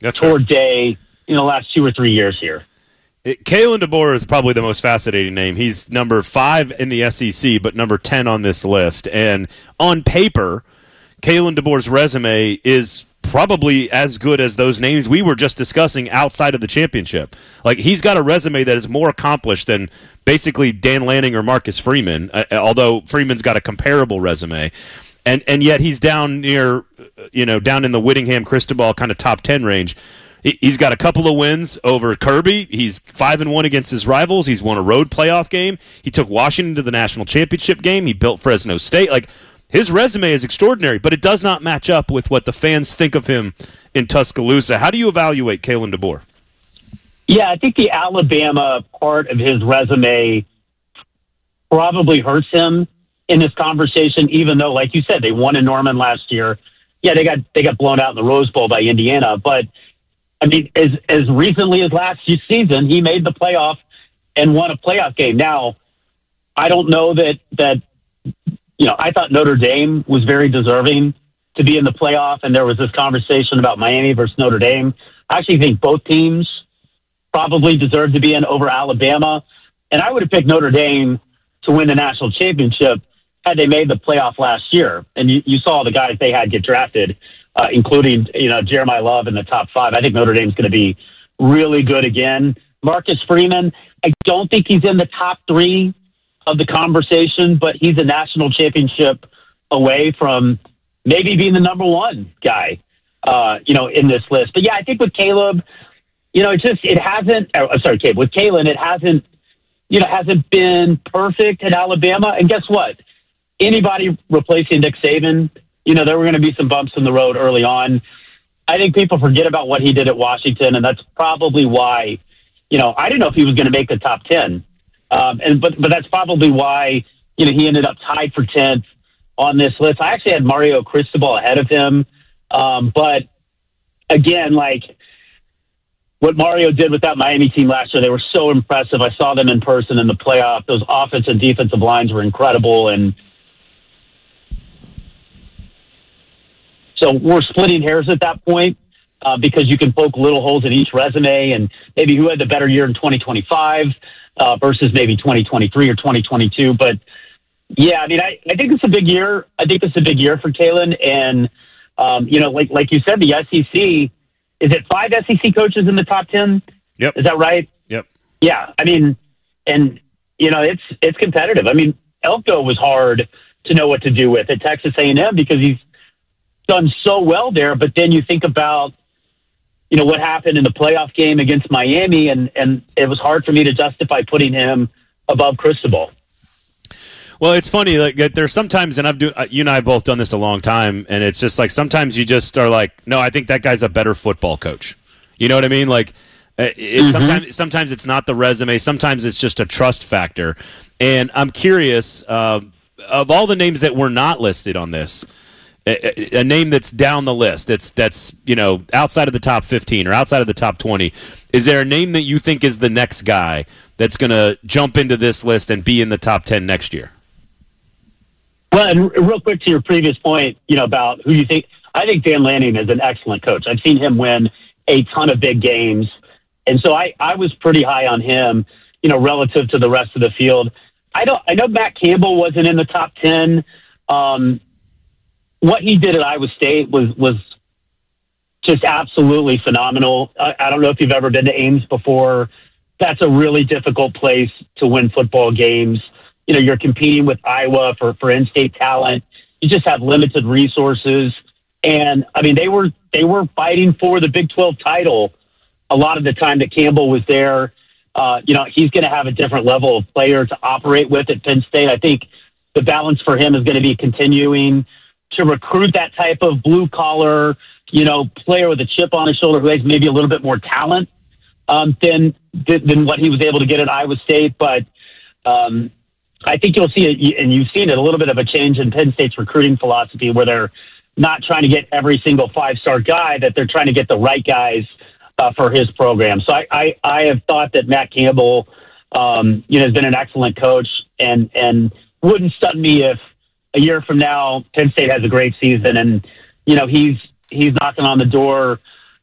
That's toward Day in the last 2 or 3 years here. Kalen DeBoer is probably the most fascinating name. He's number 5 in the SEC, but number 10 on this list. And on paper, Kalen DeBoer's resume is probably as good as those names we were just discussing outside of the championship. Like, he's got a resume that is more accomplished than basically Dan Lanning or Marcus Freeman, although Freeman's got a comparable resume. And yet he's down near, down in the Whittingham Cristobal kind of top 10 range. He's got a couple of wins over Kirby. He's 5-1 against his rivals. He's won a road playoff game. He took Washington to the national championship game. He built Fresno State. Like, his resume is extraordinary, but it does not match up with what the fans think of him in Tuscaloosa. How do you evaluate Kalen DeBoer? Yeah, I think the Alabama part of his resume probably hurts him in this conversation, even though, like you said, they won in Norman last year. Yeah, they got blown out in the Rose Bowl by Indiana, but I mean, as recently as last season, he made the playoff and won a playoff game. Now, I don't know that I thought Notre Dame was very deserving to be in the playoff, and there was this conversation about Miami versus Notre Dame. I actually think both teams probably deserve to be in over Alabama, and I would have picked Notre Dame to win the national championship had they made the playoff last year. And you saw the guys they had get drafted, including, Jeremiah Love in the top 5. I think Notre Dame's going to be really good again. Marcus Freeman, I don't think he's in the top 3 of the conversation, but he's a national championship with Caleb. With Kalen, it hasn't been perfect at Alabama. And guess what? Anybody replacing Nick Saban, there were going to be some bumps in the road early on. I think people forget about what he did at Washington, and that's probably why, I didn't know if he was going to make the top 10. But that's probably why, he ended up tied for 10th on this list. I actually had Mario Cristobal ahead of him. But again, like what Mario did with that Miami team last year, they were so impressive. I saw them in person in the playoff. Those offensive and defensive lines were incredible. And so we're splitting hairs at that point because you can poke little holes in each resume and maybe who had the better year in 2025 versus maybe 2023 or 2022. But yeah, I mean, I think it's a big year. I think it's a big year for Kalen. And, like you said, the SEC, is it 5 SEC coaches in the top 10? Yep. Is that right? Yep. Yeah. I mean, and it's competitive. I mean, Elko was hard to know what to do with at Texas A&M because he's done so well there. But then you think about, what happened in the playoff game against Miami, and it was hard for me to justify putting him above Cristobal. Well, it's funny. Like, there's sometimes, and you and I have both done this a long time, and it's just like sometimes you just are like, no, I think that guy's a better football coach. You know what I mean? Like, sometimes it's not the resume. Sometimes it's just a trust factor. And I'm curious, of all the names that were not listed on this, a name that's down the list, that's outside of the top 15 or outside of the top 20, is there a name that you think is the next guy that's going to jump into this list and be in the top 10 next year? Well, and real quick to your previous point, about who you think, I think Dan Lanning is an excellent coach. I've seen him win a ton of big games. And so I was pretty high on him, relative to the rest of the field. I know Matt Campbell wasn't in the top 10. What he did at Iowa State was just absolutely phenomenal. I don't know if you've ever been to Ames before. That's a really difficult place to win football games. You're competing with Iowa for in-state talent. You just have limited resources. And I mean, they were fighting for the Big 12 title a lot of the time that Campbell was there. He's going to have a different level of player to operate with at Penn State. I think the balance for him is going to be continuing to recruit that type of blue collar, player with a chip on his shoulder who has maybe a little bit more talent than what he was able to get at Iowa State. But I think you'll see, and you've seen it, a little bit of a change in Penn State's recruiting philosophy where they're not trying to get every single 5-star guy, that they're trying to get the right guys for his program. So I have thought that Matt Campbell, has been an excellent coach, and wouldn't stun me if a year from now Penn State has a great season and he's knocking on the door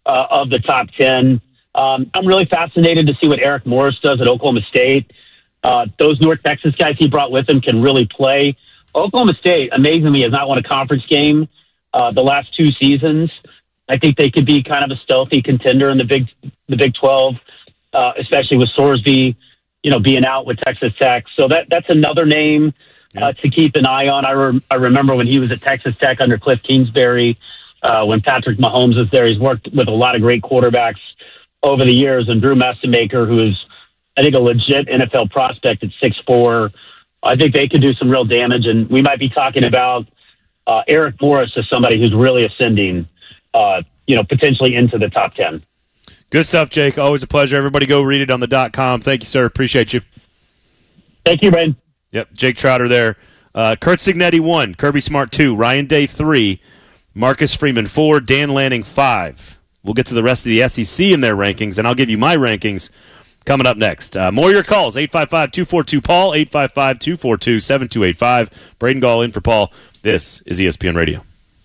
of the top 10. I'm really fascinated to see what Eric Morris does at Oklahoma State. Those North Texas guys he brought with him can really play. Oklahoma State, amazingly, has not won a conference game the last 2 seasons. I think they could be kind of a stealthy contender in the Big 12, especially with Sorsby, being out with Texas Tech. So that's another name to keep an eye on. I remember when he was at Texas Tech under Cliff Kingsbury, when Patrick Mahomes was there. He's worked with a lot of great quarterbacks over the years, and Drew Messamaker, who is, I think, a legit NFL prospect at 6'4". I think they could do some real damage, and we might be talking about Eric Morris as somebody who's really ascending, potentially into the top 10. Good stuff, Jake. Always a pleasure. Everybody go read it on the .com. Thank you, sir. Appreciate you. Thank you, Braden. Yep, Jake Trotter there. Kurt Signetti 1, Kirby Smart 2, Ryan Day 3, Marcus Freeman 4, Dan Lanning 5. We'll get to the rest of the SEC in their rankings, and I'll give you my rankings coming up next. More of your calls, 855-242-PAUL, 855-242-7285. Braden Gall in for Paul. This is ESPN Radio.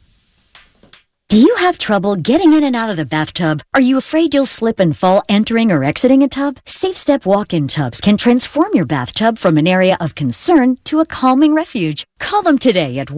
Do you have trouble getting in and out of the bathtub? Are you afraid you'll slip and fall entering or exiting a tub? SafeStep walk-in tubs can transform your bathtub from an area of concern to a calming refuge. Call them today at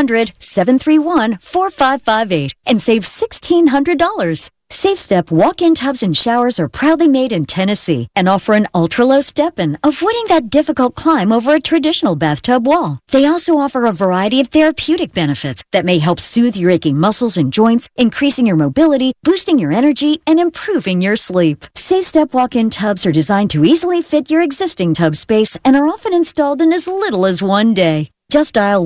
1-800-731-4558 and save $1,600. SafeStep walk-in tubs and showers are proudly made in Tennessee and offer an ultra-low step-in, avoiding that difficult climb over a traditional bathtub wall. They also offer a variety of therapeutic benefits that may help soothe your aching muscles and joints, increasing your mobility, boosting your energy, and improving your sleep. SafeStep walk-in tubs are designed to easily fit your existing tub space and are often installed in as little as 1 day. Just dial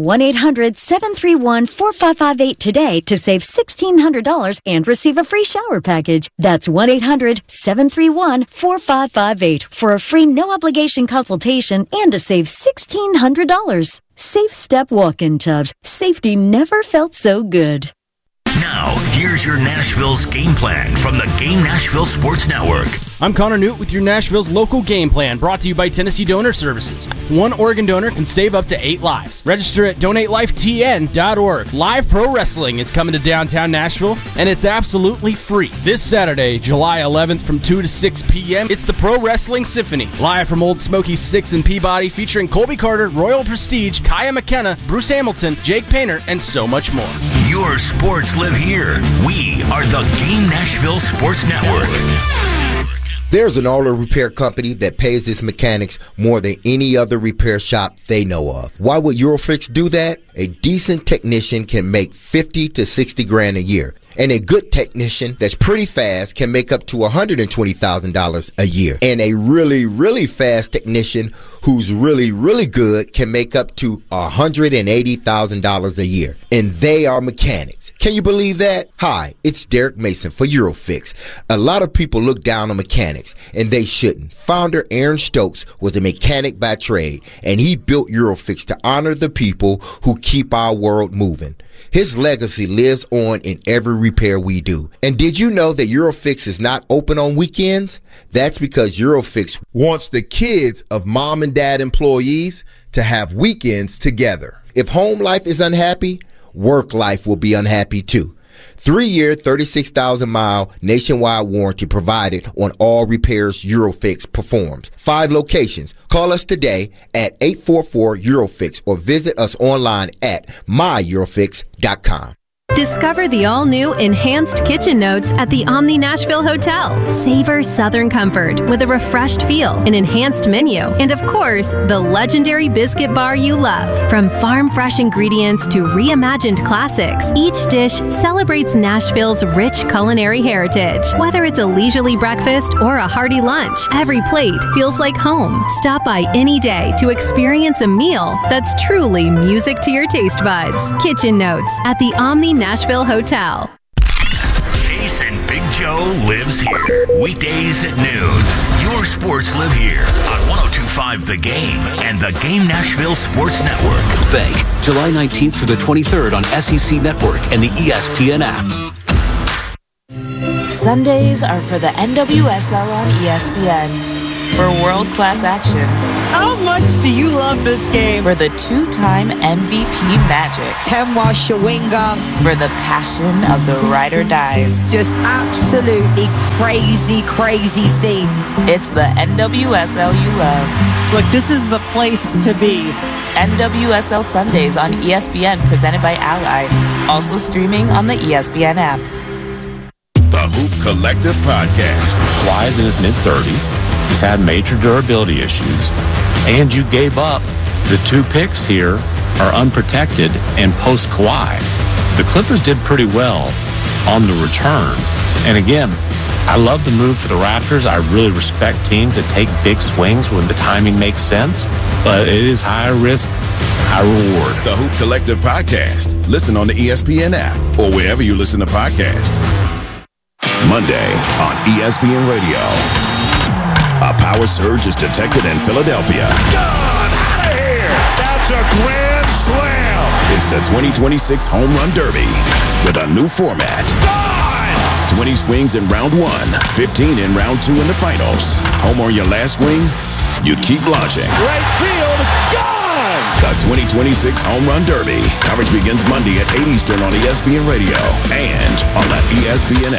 1-800-731-4558 today to save $1,600 and receive a free shower package. That's 1-800-731-4558 for a free no-obligation consultation and to save $1,600. SafeStep walk-in tubs. Safety never felt so good. Now, here's your Nashville's game plan from the Game Nashville Sports Network. I'm Connor Newt with your Nashville's local game plan, brought to you by Tennessee Donor Services. One Oregon donor can save up to 8 lives. Register at donatelifetn.org. Live pro wrestling is coming to downtown Nashville, and it's absolutely free. This Saturday, July 11th from 2 to 6 p.m., it's the Pro Wrestling Symphony. Live from Old Smoky 6 in Peabody, featuring Colby Carter, Royal Prestige, Kaya McKenna, Bruce Hamilton, Jake Painter, and so much more. Your sports live here. We are the Game Nashville Sports Network. There's an auto repair company that pays its mechanics more than any other repair shop they know of. Why would Eurofix do that? A decent technician can make $50 to $60,000 a year. And a good technician that's pretty fast can make up to $120,000 a year. And a really, really fast technician who's really, really good can make up to $180,000 a year. And they are mechanics. Can you believe that? Hi, it's Derek Mason for Eurofix. A lot of people look down on mechanics, and they shouldn't. Founder Aaron Stokes was a mechanic by trade, and he built Eurofix to honor the people who keep our world moving. His legacy lives on in every repair we do. And did you know that Eurofix is not open on weekends? That's because Eurofix wants the kids of mom and dad employees to have weekends together. If home life is unhappy, work life will be unhappy too. 3-year, 36,000-mile nationwide warranty provided on all repairs Eurofix performs. 5 locations. Call us today at 844-EUROFIX or visit us online at myEurofix.com. Discover the all-new Enhanced Kitchen Notes at the Omni Nashville Hotel. Savor Southern comfort with a refreshed feel, an enhanced menu, and of course, the legendary biscuit bar you love. From farm-fresh ingredients to reimagined classics, each dish celebrates Nashville's rich culinary heritage. Whether it's a leisurely breakfast or a hearty lunch, every plate feels like home. Stop by any day to experience a meal that's truly music to your taste buds. Kitchen Notes at the Omni Nashville Hotel. Jason Big Joe lives here. Weekdays at noon. Your sports live here on 102.5 The Game and the Game Nashville Sports Network. Bank, July 19th through the 23rd on SEC Network and the ESPN app. Sundays are for the NWSL on ESPN. For world-class action. How much do you love this game? For the 2-time MVP Magic. Benoit Chawinga. For the passion of the ride or dies. Just absolutely crazy, crazy scenes. It's the NWSL you love. Look, this is the place to be. NWSL Sundays on ESPN, presented by Ally. Also streaming on the ESPN app. The Hoop Collective Podcast. Kawhi's in his mid-30s. He's had major durability issues. And you gave up. The 2 picks here are unprotected and post-Kawhi. The Clippers did pretty well on the return. And again, I love the move for the Raptors. I really respect teams that take big swings when the timing makes sense. But it is high risk, high reward. The Hoop Collective Podcast. Listen on the ESPN app or wherever you listen to podcasts. Monday on ESPN Radio. A power surge is detected in Philadelphia. Gone out of here. That's a grand slam. It's the 2026 Home Run Derby with a new format. Gone. 20 swings in round 1, 15 in round 2 in the finals. Home on your last swing, you keep launching. Right field, gone. The 2026 Home Run Derby. Coverage begins Monday at 8 Eastern on ESPN Radio and on the ESPN app.